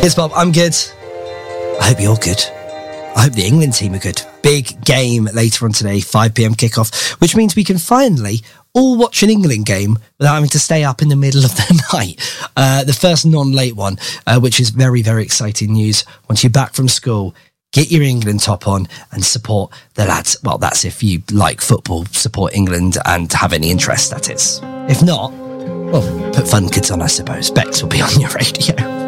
It's Bob, I'm good. I hope you're good. I hope the England team are good. Big game later on today, 5pm kickoff, which means we can finally all watch an England game without having to stay up in the middle of the night. The first non-late one, which is very, very exciting news. Once you're back from school, get your England top on and support the lads. Well, that's if you like football, support England and have any interest, that is. If not, well, put Fun Kids on, I suppose. Bex will be on your radio.